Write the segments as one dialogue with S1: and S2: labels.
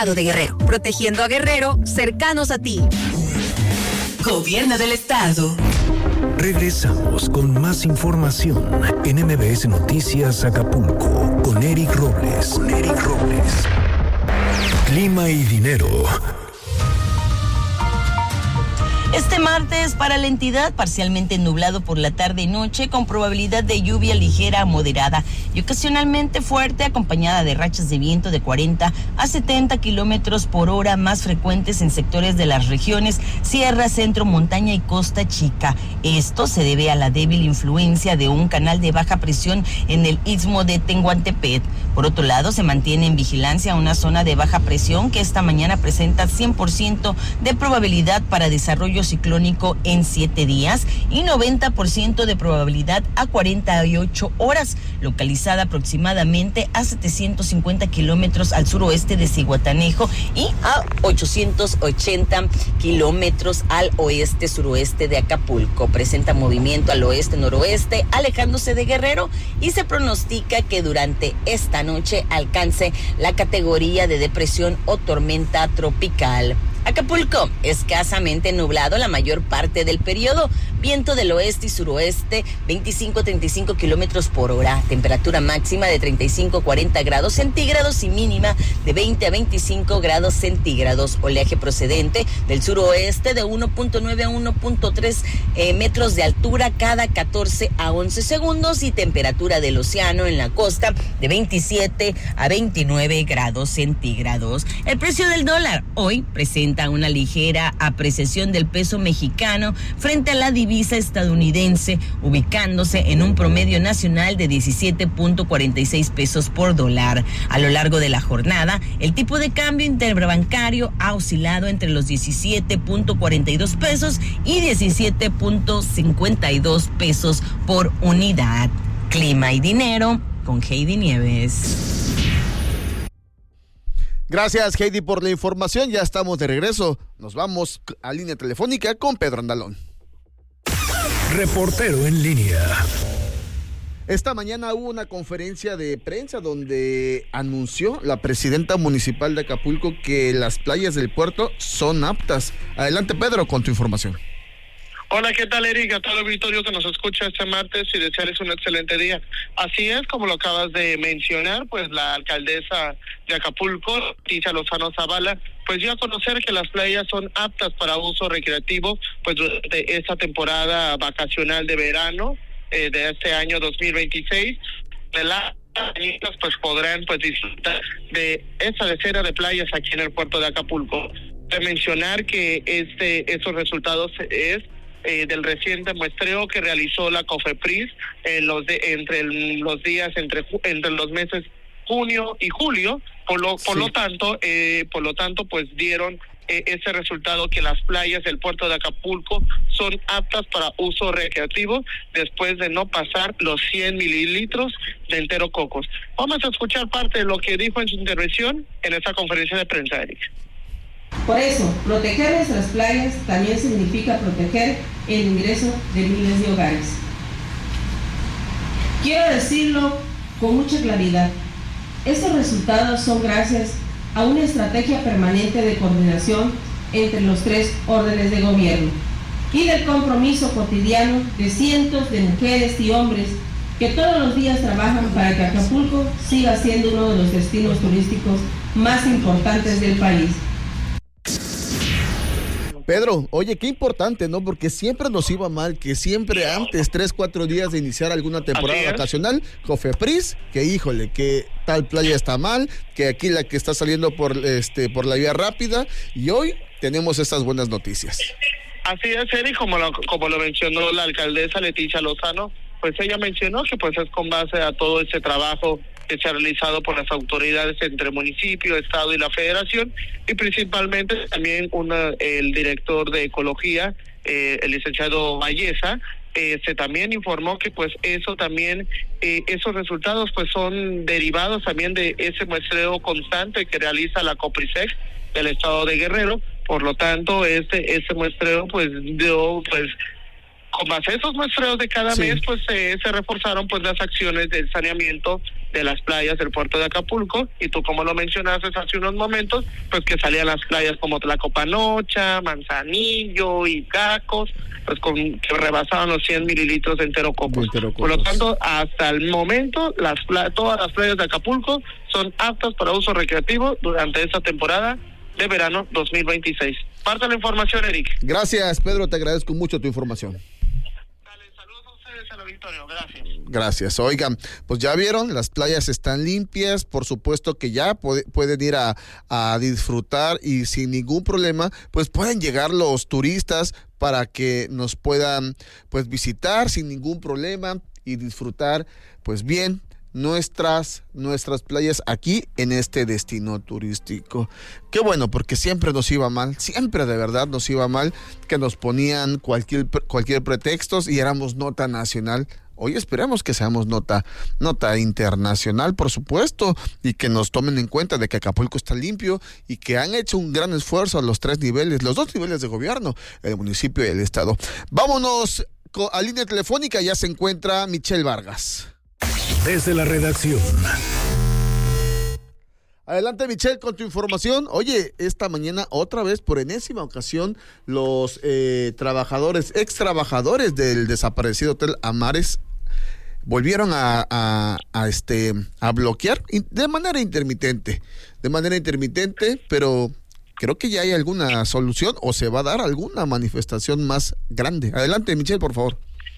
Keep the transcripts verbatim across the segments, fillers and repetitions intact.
S1: de Guerrero, protegiendo a Guerrero, cercanos a ti. Gobierno del Estado.
S2: Regresamos con más información en M B S Noticias Acapulco con Eric Robles. Con Eric Robles. Clima y dinero.
S3: Este martes para la entidad parcialmente nublado por la tarde y noche con probabilidad de lluvia ligera a moderada y ocasionalmente fuerte acompañada de rachas de viento de cuarenta a setenta kilómetros por hora más frecuentes en sectores de las regiones Sierra, Centro, Montaña y Costa Chica. Esto se debe a la débil influencia de un canal de baja presión en el istmo de Tehuantepec. Por otro lado, se mantiene en vigilancia una zona de baja presión que esta mañana presenta cien por ciento de probabilidad para desarrollo ciclónico en siete días y noventa por ciento de probabilidad a cuarenta y ocho horas, localizada aproximadamente a setecientos cincuenta kilómetros al suroeste de Zihuatanejo y a ochocientos ochenta kilómetros al oeste-suroeste de Acapulco. Presenta movimiento al oeste-noroeste, alejándose de Guerrero, y se pronostica que durante esta noche alcance la categoría de depresión o tormenta tropical. Acapulco, escasamente nublado la mayor parte del periodo, viento del oeste y suroeste, veinticinco a treinta y cinco kilómetros por hora, temperatura máxima de treinta y cinco a cuarenta grados centígrados y mínima de veinte a veinticinco grados centígrados, oleaje procedente del suroeste de uno punto nueve a uno punto tres eh, metros de altura cada catorce a once segundos y temperatura del océano en la costa de veintisiete a veintinueve grados centígrados. El precio del dólar hoy presenta una ligera apreciación del peso mexicano frente a la divisa estadounidense, ubicándose en un promedio nacional de diecisiete punto cuarenta y seis pesos por dólar. A lo largo de la jornada, el tipo de cambio interbancario ha oscilado entre los diecisiete punto cuarenta y dos pesos y diecisiete punto cincuenta y dos pesos por unidad. Clima y dinero con Heidi Nieves.
S4: Gracias, Heidi, por la información. Ya estamos de regreso. Nos vamos a línea telefónica con Pedro Andalón.
S2: Reportero en línea.
S4: Esta mañana hubo una conferencia de prensa donde anunció la presidenta municipal de Acapulco que las playas del puerto son aptas. Adelante, Pedro, con tu información.
S5: Hola, ¿qué tal, Eric? A todo el auditorio que nos escucha este martes y desearles un excelente día. Así es, como lo acabas de mencionar, pues la alcaldesa de Acapulco, Leticia Lozano Zavala, pues dio a conocer que las playas son aptas para uso recreativo, pues durante esta temporada vacacional de verano eh, de este año dos mil veintiséis. De las pues podrán pues disfrutar de esta decena de playas aquí en el puerto de Acapulco. De mencionar que este estos resultados es Eh, del reciente muestreo que realizó la COFEPRIS en los de, entre el, los días entre entre los meses junio y julio, por lo por sí. lo tanto eh, por lo tanto pues dieron eh, ese resultado que las playas del puerto de Acapulco son aptas para uso recreativo después de no pasar los cien mililitros de enterococos. Vamos a escuchar parte de lo que dijo en su intervención en esta conferencia de prensa, Eric.
S6: Por eso, proteger nuestras playas también significa proteger el ingreso de miles de hogares. Quiero decirlo con mucha claridad. Estos resultados son gracias a una estrategia permanente de coordinación entre los tres órdenes de gobierno y del compromiso cotidiano de cientos de mujeres y hombres que todos los días trabajan para que Acapulco siga siendo uno de los destinos turísticos más importantes del país.
S4: Pedro, oye, qué importante, ¿no? Porque siempre nos iba mal, que siempre antes, tres, cuatro días de iniciar alguna temporada vacacional, COFEPRIS, que híjole, que tal playa está mal, que aquí la que está saliendo por este por la vía rápida, y hoy tenemos estas buenas noticias.
S5: Así es, Eri, como lo, como lo mencionó la alcaldesa Leticia Lozano, pues ella mencionó que pues es con base a todo ese trabajo que se ha realizado por las autoridades entre municipio, estado y la federación, y principalmente también una, el director de ecología, eh, el licenciado Valleza, eh, se también informó que pues eso también, eh, esos resultados pues son derivados también de ese muestreo constante que realiza la COPRISEC del estado de Guerrero. Por lo tanto, este, este muestreo pues dio pues con más esos muestreos de cada sí. mes, pues eh, se reforzaron pues las acciones del saneamiento de las playas del puerto de Acapulco, y tú como lo mencionaste hace unos momentos, pues que salían las playas como Tlacopanocha, Manzanillo y Cacos, pues con que rebasaban los cien mililitros de enterococos. Por lo tanto, hasta el momento, las todas las playas de Acapulco son aptas para uso recreativo durante esta temporada de verano dos mil veintiséis. Parte la información, Eric.
S4: Gracias, Pedro, te agradezco mucho tu información.
S5: Dale, saludos a ustedes, al auditorio, gracias.
S4: Gracias. Oigan, pues ya vieron, las playas están limpias, por supuesto que ya puede, pueden ir a, a disfrutar y sin ningún problema, pues pueden llegar los turistas para que nos puedan pues visitar sin ningún problema y disfrutar pues bien nuestras nuestras playas aquí en este destino turístico. Qué bueno, porque siempre nos iba mal, siempre de verdad nos iba mal, que nos ponían cualquier cualquier pretexto y éramos nota nacional. Hoy esperemos que seamos nota nota internacional, por supuesto, y que nos tomen en cuenta de que Acapulco está limpio y que han hecho un gran esfuerzo a los tres niveles, los dos niveles de gobierno, el municipio y el estado. Vámonos a línea telefónica, ya se encuentra Michelle Vargas.
S2: Desde la redacción.
S4: Adelante, Michelle, con tu información. Oye, esta mañana otra vez, por enésima ocasión, los eh, trabajadores, ex trabajadores del desaparecido Hotel Amares volvieron a, a, a este a bloquear de manera intermitente, de manera intermitente, pero creo que ya hay alguna solución o se va a dar alguna manifestación más grande. Adelante, Michelle, por favor.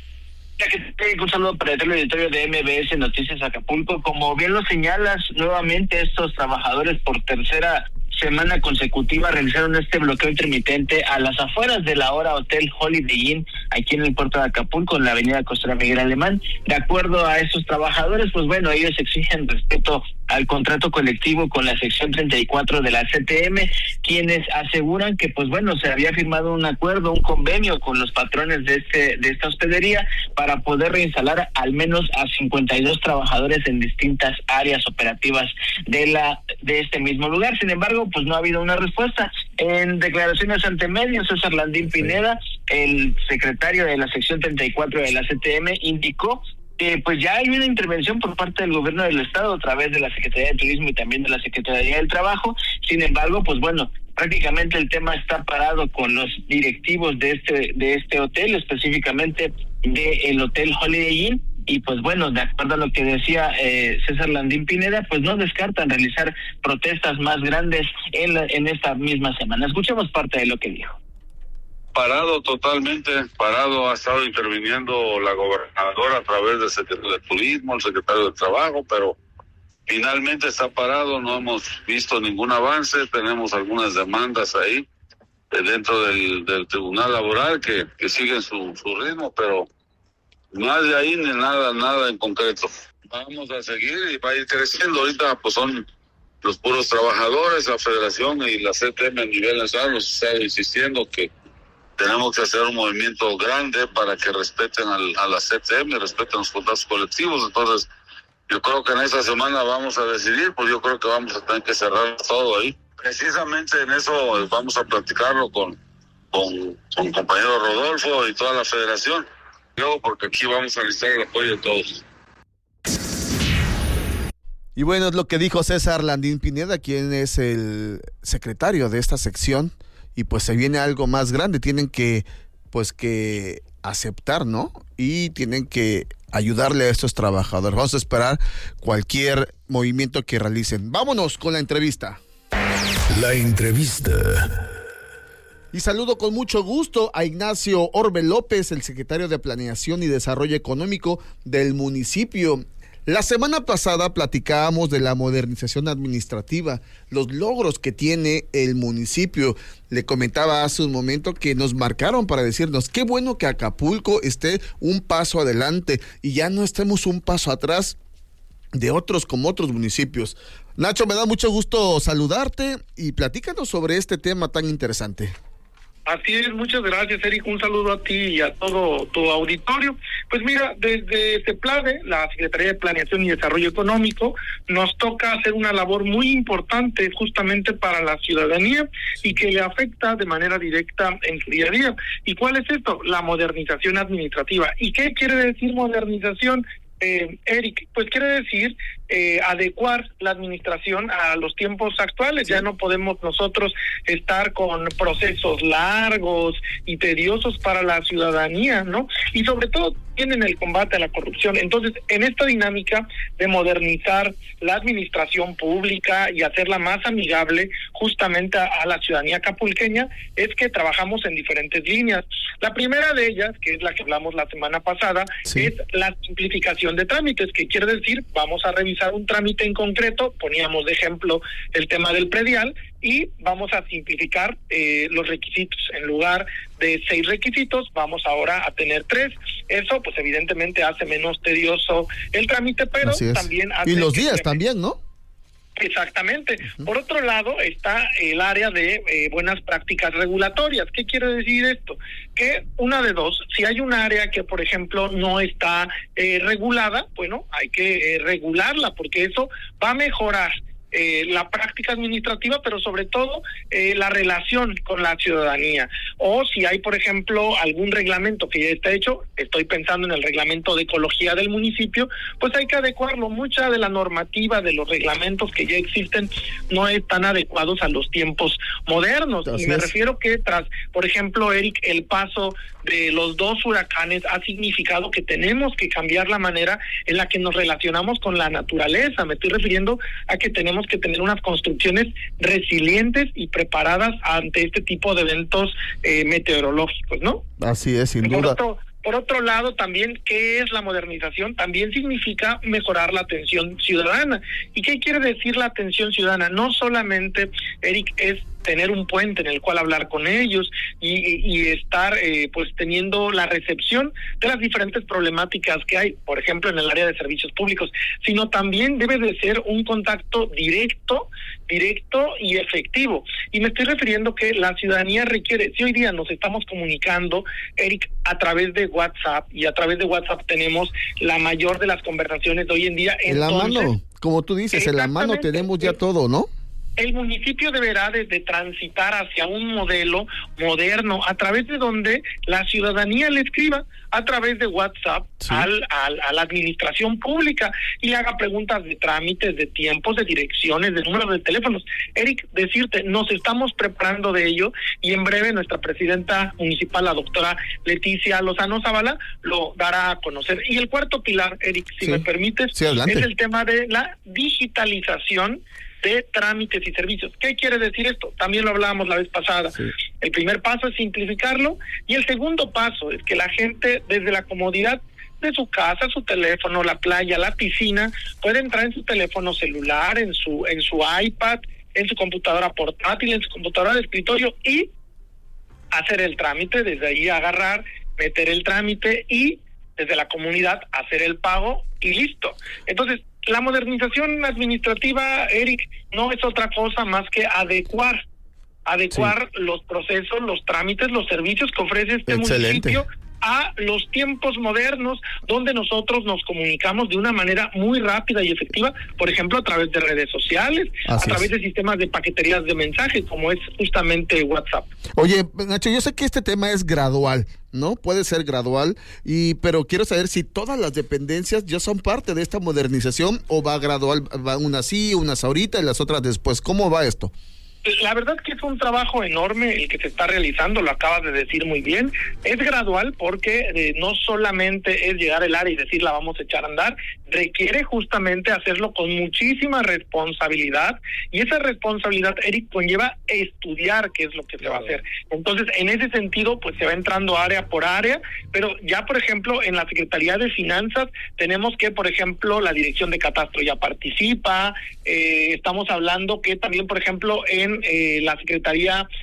S7: Un saludo para el auditorio de M B S Noticias Acapulco. Como bien lo señalas, nuevamente estos trabajadores por tercera semana consecutiva realizaron este bloqueo intermitente a las afueras del ahora Hotel Holiday Inn, aquí en el puerto de Acapulco, en la avenida Costera Miguel Alemán. De acuerdo a estos trabajadores, pues bueno, ellos exigen respeto al contrato colectivo con la sección treinta y cuatro de la C T M, quienes aseguran que pues bueno, se había firmado un acuerdo, un convenio con los patrones de este de esta hospedería para poder reinstalar al menos a cincuenta y dos trabajadores en distintas áreas operativas de la de este mismo lugar. Sin embargo, pues no ha habido una respuesta. En declaraciones ante medios, César Landín Pineda, el secretario de la sección treinta y cuatro de la C T M, indicó que pues ya hay una intervención por parte del gobierno del estado a través de la Secretaría de Turismo y también de la Secretaría del Trabajo. Sin embargo, pues bueno, prácticamente el tema está parado con los directivos de este de este hotel, específicamente del Hotel Holiday Inn. Y pues bueno, de acuerdo a lo que decía eh, César Landín Pineda, pues no descartan realizar protestas más grandes en, la, en esta misma semana. Escuchemos parte de lo que dijo.
S8: Parado totalmente, parado, ha estado interviniendo la gobernadora a través del secretario de Turismo, el secretario de Trabajo, pero finalmente está parado, no hemos visto ningún avance, tenemos algunas demandas ahí eh, dentro del, del Tribunal Laboral que, que siguen su, su ritmo, pero más de ahí ni nada, nada en concreto. Vamos a seguir y va a ir creciendo. Ahorita pues son los puros trabajadores, la Federación y la C T M a nivel nacional nos está insistiendo que tenemos que hacer un movimiento grande para que respeten al, a la C T M, respeten los contratos colectivos. Entonces, yo creo que en esta semana vamos a decidir, pues yo creo que vamos a tener que cerrar todo ahí. Precisamente en eso vamos a platicarlo con, con, con el compañero Rodolfo y toda la federación. Yo, porque aquí vamos a necesitar el apoyo de todos.
S4: Y bueno, es lo que dijo César Landín Pineda, quien es el secretario de esta sección, y pues se viene algo más grande, tienen que, pues que aceptar, ¿no? Y tienen que ayudarle a estos trabajadores. Vamos a esperar cualquier movimiento que realicen. Vámonos con la entrevista.
S2: La entrevista.
S4: Y saludo con mucho gusto a Ignacio Orbe López, el secretario de Planeación y Desarrollo Económico del municipio. La semana pasada platicábamos de la modernización administrativa, los logros que tiene el municipio. Le comentaba hace un momento que nos marcaron para decirnos qué bueno que Acapulco esté un paso adelante y ya no estemos un paso atrás de otros como otros municipios. Nacho, me da mucho gusto saludarte y platícanos sobre este tema tan interesante.
S5: Así es, muchas gracias, Eric. Un saludo a ti y a todo tu auditorio. Pues mira, desde CEPLADE, la Secretaría de Planeación y Desarrollo Económico, nos toca hacer una labor muy importante justamente para la ciudadanía y que le afecta de manera directa en su día a día. ¿Y cuál es esto? La modernización administrativa. ¿Y qué quiere decir modernización? Eh, Eric, pues quiere decir eh, adecuar la administración a los tiempos actuales. Ya no podemos nosotros estar con procesos largos y tediosos para la ciudadanía, ¿no? Y sobre todo tienen el combate a la corrupción. Entonces, en esta dinámica de modernizar la administración pública y hacerla más amigable justamente a, a la ciudadanía acapulqueña, es que trabajamos en diferentes líneas. La primera de ellas, que es la que hablamos la semana pasada, sí. es la simplificación de trámites, que quiere decir, vamos a revisar un trámite en concreto, poníamos de ejemplo el tema del predial, y vamos a simplificar eh, los requisitos. En lugar de seis requisitos, vamos ahora a tener tres. Eso, pues evidentemente hace menos tedioso el trámite, pero también hace...
S4: Y los días también, ¿no?
S5: Exactamente. Uh-huh. Por otro lado está el área de eh, buenas prácticas regulatorias. ¿Qué quiere decir esto? Que una de dos, si hay un área que, por ejemplo, no está eh, regulada, bueno, hay que eh, regularla, porque eso va a mejorar Eh, la práctica administrativa, pero sobre todo eh, la relación con la ciudadanía. O si hay, por ejemplo, algún reglamento que ya está hecho, estoy pensando en el reglamento de ecología del municipio, pues hay que adecuarlo. Mucha de la normativa de los reglamentos que ya existen no están adecuados a los tiempos modernos. Así y me es. refiero que tras, por ejemplo, Eric, el paso de los dos huracanes ha significado que tenemos que cambiar la manera en la que nos relacionamos con la naturaleza. Me estoy refiriendo a que tenemos que tener unas construcciones resilientes y preparadas ante este tipo de eventos eh, meteorológicos, ¿no?
S4: Así es, sin
S5: por
S4: duda.
S5: Otro, por otro lado, también, ¿qué es la modernización? También significa mejorar la atención ciudadana. ¿Y qué quiere decir la atención ciudadana? No solamente, Eric, es tener un puente en el cual hablar con ellos y, y estar eh, pues teniendo la recepción de las diferentes problemáticas que hay, por ejemplo, en el área de servicios públicos, sino también debe de ser un contacto directo, directo y efectivo. Y me estoy refiriendo que la ciudadanía requiere, si hoy día nos estamos comunicando, Eric, a través de WhatsApp, y a través de WhatsApp tenemos la mayor de las conversaciones de hoy en día.
S4: En
S5: entonces,
S4: la mano, como tú dices, en la mano tenemos ya todo, ¿no?
S5: El municipio deberá de, de transitar hacia un modelo moderno a través de donde la ciudadanía le escriba a través de WhatsApp sí. al, al, a la administración pública y le haga preguntas de trámites, de tiempos, de direcciones, de números de teléfonos. Eric, decirte, nos estamos preparando de ello y en breve nuestra presidenta municipal, la doctora Leticia Lozano Zavala, lo dará a conocer. Y el cuarto pilar, Eric, si sí. me permites,
S4: sí,
S5: es el tema de la digitalización de trámites y servicios. ¿Qué quiere decir esto? También lo hablábamos la vez pasada. Sí. El primer paso es simplificarlo y el segundo paso es que la gente desde la comodidad de su casa, su teléfono, la playa, la piscina, puede entrar en su teléfono celular, en su en su iPad, en su computadora portátil, en su computadora de escritorio y hacer el trámite, desde ahí agarrar, meter el trámite y desde la comunidad hacer el pago y listo. Entonces, la modernización administrativa, Eric, no es otra cosa más que adecuar, adecuar sí. los procesos, los trámites, los servicios que ofrece este Excelente. municipio a los tiempos modernos, donde nosotros nos comunicamos de una manera muy rápida y efectiva, por ejemplo, a través de redes sociales, Así a través es. de sistemas de paqueterías de mensajes, como es justamente WhatsApp.
S4: Oye, Nacho, yo sé que este tema es gradual, ¿no? Puede ser gradual, y pero quiero saber si todas las dependencias ya son parte de esta modernización o va gradual, va unas sí, unas ahorita y las otras después. ¿Cómo va esto?
S5: La verdad es que es un trabajo enorme el que se está realizando, lo acabas de decir muy bien. Es gradual porque eh, no solamente es llegar al área y decir la vamos a echar a andar, requiere justamente hacerlo con muchísima responsabilidad, y esa responsabilidad, Eric, conlleva estudiar qué es lo que se va a hacer. Entonces, en ese sentido, pues se va entrando área por área, pero ya, por ejemplo, en la Secretaría de Finanzas tenemos que, por ejemplo, la Dirección de Catastro ya participa, eh, estamos hablando que también, por ejemplo, en Eh, la Secretaría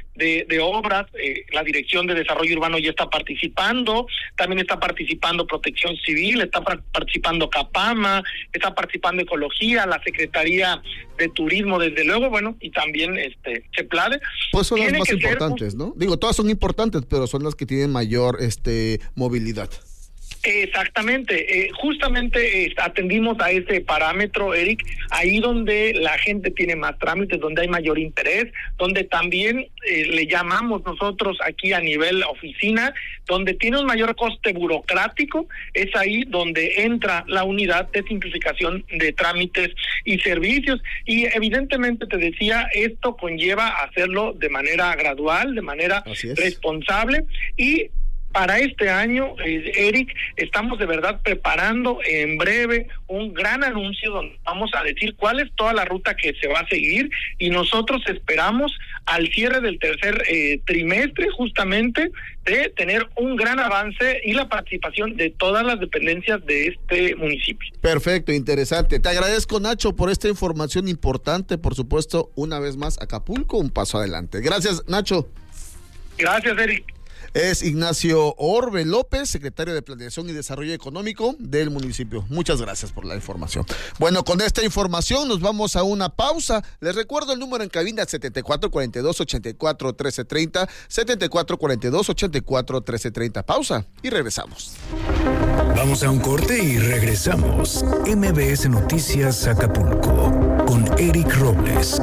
S5: de, de obras, eh, la Dirección de Desarrollo Urbano ya está participando, también está participando Protección Civil, está participando Capama, está participando Ecología, la Secretaría de Turismo, desde luego, bueno, y también este CEPLADE.
S4: Pues son las más importantes, ¿no? Digo, todas son importantes, pero son las que tienen mayor este movilidad.
S5: Exactamente, eh, justamente eh, atendimos a ese parámetro, Eric, ahí donde la gente tiene más trámites, donde hay mayor interés, donde también eh, le llamamos nosotros aquí a nivel oficina, donde tiene un mayor coste burocrático, es ahí donde entra la unidad de simplificación de trámites y servicios, y evidentemente te decía, esto conlleva hacerlo de manera gradual, de manera responsable, y para este año, eh, Eric, estamos de verdad preparando en breve un gran anuncio donde vamos a decir cuál es toda la ruta que se va a seguir, y nosotros esperamos al cierre del tercer eh, trimestre justamente de tener un gran avance y la participación de todas las dependencias de este municipio.
S4: Perfecto, interesante. Te agradezco, Nacho, por esta información importante. Por supuesto, una vez más, Acapulco, un paso adelante. Gracias, Nacho.
S5: Gracias, Eric.
S4: Es Ignacio Orbe López, secretario de Planeación y Desarrollo Económico del municipio. Muchas gracias por la información. Bueno, con esta información nos vamos a una pausa. Les recuerdo el número en cabina, setenta y cuatro cuarenta y dos, ochenta y cuatro, trece treinta, setenta y cuatro cuarenta y dos, ochenta y cuatro, trece treinta. Pausa y regresamos.
S2: Vamos a un corte y regresamos. M B S Noticias Acapulco con Eric Robles.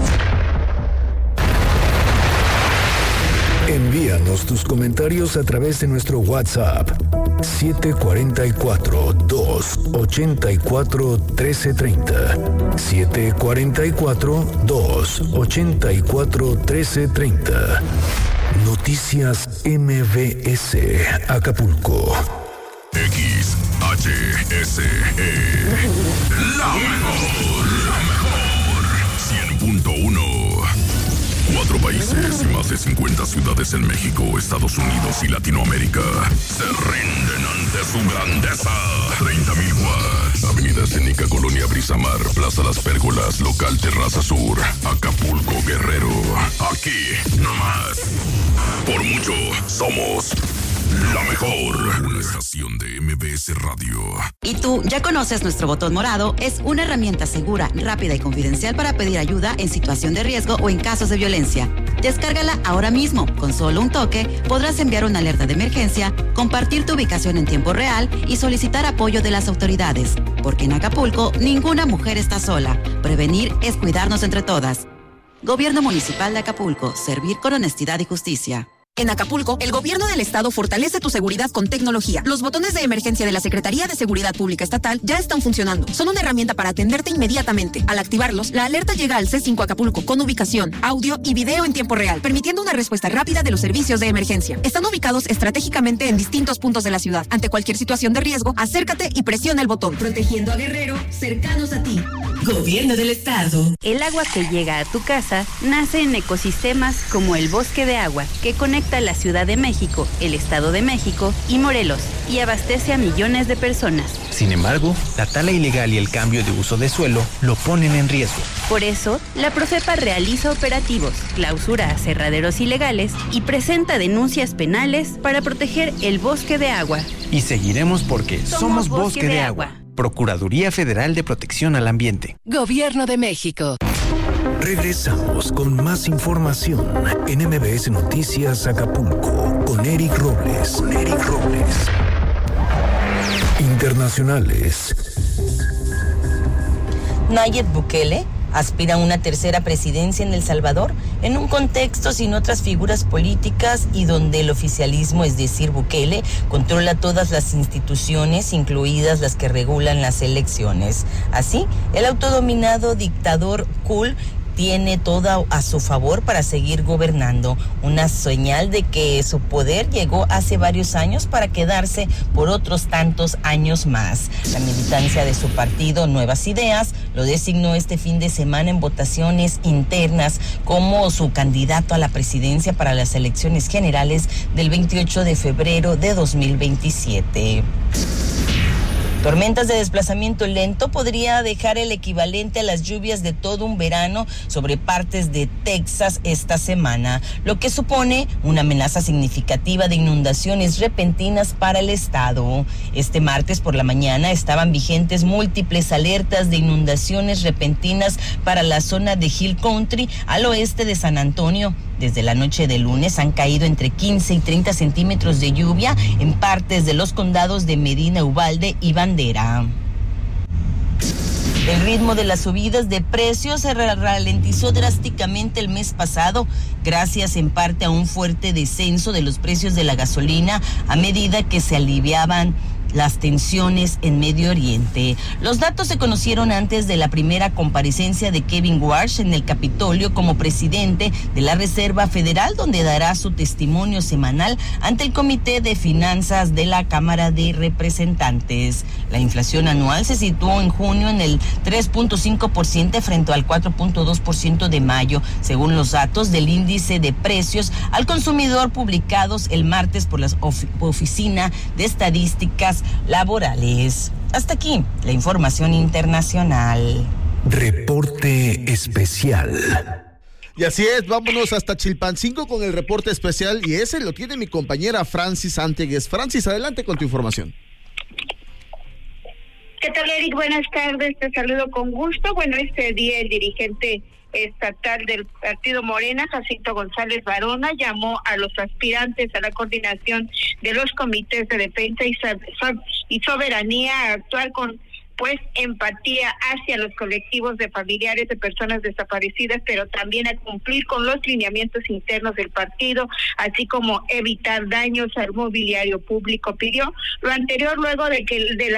S2: Envíanos tus comentarios a través de nuestro WhatsApp siete cuatro cuatro, dos ochenta y cuatro, trece treinta. siete cuatro cuatro, dos ochenta y cuatro, trece treinta. Noticias M B S Acapulco.
S9: X H S E. La mejor, la mejor. cien punto uno. Cuatro países y más de cincuenta ciudades en México, Estados Unidos y Latinoamérica se rinden ante su grandeza. treinta mil watts. Avenida Escénica, Colonia Brisamar, Plaza Las Pérgolas, Local Terraza Sur, Acapulco, Guerrero. Aquí, no más. Por mucho, somos la mejor. Una estación de M B S Radio.
S10: ¿Y tú ya conoces nuestro botón morado? Es una herramienta segura, rápida y confidencial para pedir ayuda en situación de riesgo o en casos de violencia. Descárgala ahora mismo. Con solo un toque podrás enviar una alerta de emergencia, compartir tu ubicación en tiempo real y solicitar apoyo de las autoridades. Porque en Acapulco ninguna mujer está sola. Prevenir es cuidarnos entre todas. Gobierno Municipal de Acapulco. Servir con honestidad y justicia.
S11: En Acapulco, el gobierno del estado fortalece tu seguridad con tecnología. Los botones de emergencia de la Secretaría de Seguridad Pública Estatal ya están funcionando. Son una herramienta para atenderte inmediatamente. Al activarlos, la alerta llega al C cinco Acapulco con ubicación, audio y video en tiempo real, permitiendo una respuesta rápida de los servicios de emergencia. Están ubicados estratégicamente en distintos puntos de la ciudad. Ante cualquier situación de riesgo, acércate y presiona el botón.
S1: Protegiendo a Guerrero, cercanos a ti. Gobierno del Estado.
S12: El agua que llega a tu casa nace en ecosistemas como el Bosque de Agua, que conecta la Ciudad de México, el Estado de México y Morelos, y abastece a millones de personas.
S13: Sin embargo, la tala ilegal y el cambio de uso de suelo lo ponen en riesgo.
S12: Por eso, la Profepa realiza operativos, clausura aserraderos ilegales y presenta denuncias penales para proteger el bosque de agua.
S13: Y seguiremos porque somos, somos Bosque, bosque de, de agua. agua. Procuraduría Federal de Protección al Ambiente.
S1: Gobierno de México.
S2: Regresamos con más información en M B S Noticias Acapulco con Eric Robles. Con Eric Robles. Internacionales.
S3: Nayib Bukele aspira a una tercera presidencia en El Salvador en un contexto sin otras figuras políticas y donde el oficialismo, es decir, Bukele, controla todas las instituciones, incluidas las que regulan las elecciones. Así, el autodominado dictador cool tiene todo a su favor para seguir gobernando, una señal de que su poder llegó hace varios años para quedarse por otros tantos años más. La militancia de su partido Nuevas Ideas lo designó este fin de semana en votaciones internas como su candidato a la presidencia para las elecciones generales del veintiocho de febrero de dos mil veintisiete. Tormentas de desplazamiento lento podría dejar el equivalente a las lluvias de todo un verano sobre partes de Texas esta semana, lo que supone una amenaza significativa de inundaciones repentinas para el estado. Este martes por la mañana estaban vigentes múltiples alertas de inundaciones repentinas para la zona de Hill Country al oeste de San Antonio. Desde la noche de lunes han caído entre quince y treinta centímetros de lluvia en partes de los condados de Medina, Uvalde y Bandera. El ritmo de las subidas de precios se ralentizó drásticamente el mes pasado, gracias en parte a un fuerte descenso de los precios de la gasolina a medida que se aliviaban las tensiones en Medio Oriente. Los datos se conocieron antes de la primera comparecencia de Kevin Warsh en el Capitolio como presidente de la Reserva Federal, donde dará su testimonio semanal ante el Comité de Finanzas de la Cámara de Representantes. La inflación anual se situó en junio en el tres punto cinco por ciento frente al cuatro punto dos por ciento de mayo, según los datos del índice de precios al consumidor publicados el martes por la of- Oficina de Estadísticas Laborales. Hasta aquí la información internacional.
S2: Reporte especial.
S4: Y así es, vámonos hasta Chilpancingo con el reporte especial y ese lo tiene mi compañera Francis Antegues. Francis, adelante con tu información.
S14: ¿Qué tal, Eric? Buenas tardes, te saludo con gusto. Bueno, este día el dirigente estatal del partido Morena, Jacinto González Varona, llamó a los aspirantes a la coordinación de los comités de defensa y, so- y soberanía a actuar con pues empatía hacia los colectivos de familiares de personas desaparecidas, pero también a cumplir con los lineamientos internos del partido, así como evitar daños al mobiliario público. Pidió lo anterior luego de que de la